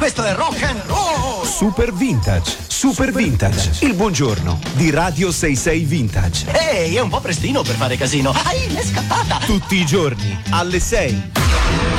Questo è rock and roll! Super Vintage, Super Vintage, il buongiorno di Radio 66 Vintage. Ehi, è un po' prestino per fare casino. Ai, è scappata! Tutti i giorni, alle 6.